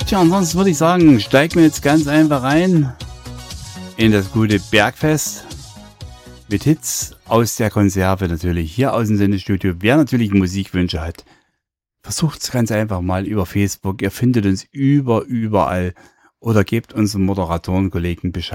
Tja, ansonsten würde ich sagen, steigen wir jetzt ganz einfach rein in das gute Bergfest mit Hits aus der Konserve natürlich, hier aus dem Sendestudio. Wer natürlich Musikwünsche hat, versucht es ganz einfach mal über Facebook. Ihr findet uns überall oder gebt unseren Moderatorenkollegen Bescheid.